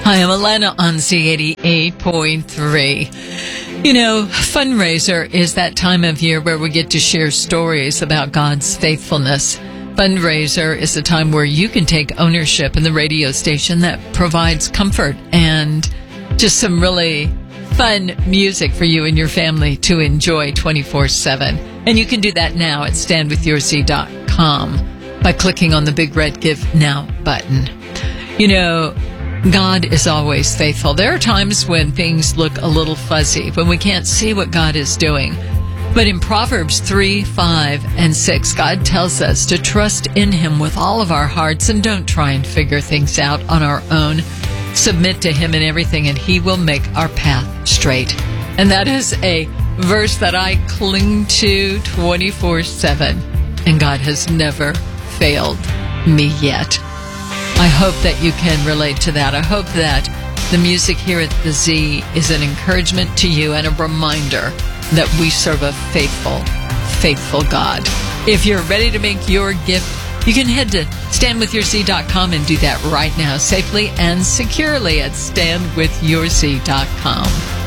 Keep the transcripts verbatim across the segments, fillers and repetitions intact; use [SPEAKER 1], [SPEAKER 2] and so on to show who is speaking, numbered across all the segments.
[SPEAKER 1] Hi, I'm Alana on Z eighty-eight point three. You know, fundraiser is that time of year where we get to share stories about God's faithfulness. Fundraiser is a time where you can take ownership in the radio station that provides comfort and just some really fun music for you and your family to enjoy twenty-four seven. And you can do that now at stand with your z dot com by clicking on the big red Give Now button. You know, God is always faithful. There are times when things look a little fuzzy, when we can't see what God is doing. But in Proverbs three, five, and six, God tells us to trust in Him with all of our hearts and don't try and figure things out on our own. Submit to Him in everything and He will make our path straight. And that is a verse that I cling to twenty-four seven. And God has never failed me yet. I hope that you can relate to that. I hope that the music here at the Z is an encouragement to you and a reminder that we serve a faithful, faithful God. If you're ready to make your gift, you can head to stand with your z dot com and do that right now, safely and securely at stand with your z dot com.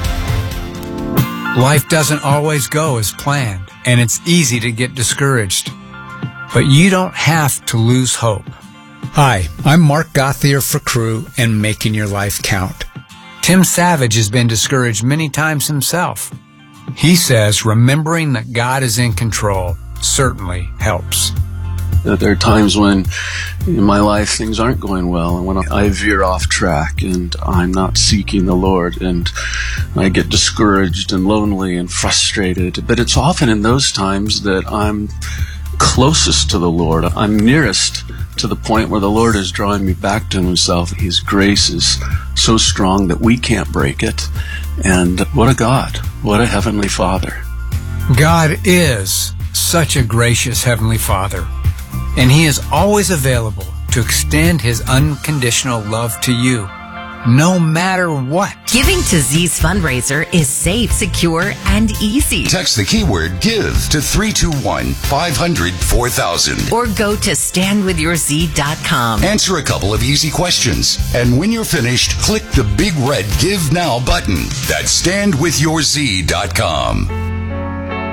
[SPEAKER 2] Life doesn't always go as planned, and it's easy to get discouraged. But you don't have to lose hope. Hi, I'm Mark Gothier for Crew and Making Your Life Count. Tim Savage has been discouraged many times himself. He says remembering that God is in control certainly helps.
[SPEAKER 3] There are times when in my life things aren't going well and when I veer off track and I'm not seeking the Lord and I get discouraged and lonely and frustrated. But it's often in those times that I'm closest to the Lord. I'm nearest to the point where the Lord is drawing me back to Himself. His grace is so strong that we can't break it. And what a God. What a Heavenly Father.
[SPEAKER 2] God is such a gracious Heavenly Father, and He is always available to extend His unconditional love to you, no matter what.
[SPEAKER 4] Giving to Z's fundraiser is safe, secure, and easy.
[SPEAKER 5] Text the keyword GIVE to three two one, five hundred, four thousand.
[SPEAKER 4] Or go to stand with your z dot com.
[SPEAKER 5] Answer a couple of easy questions. And when you're finished, click the big red Give Now button. That's stand with your z dot com.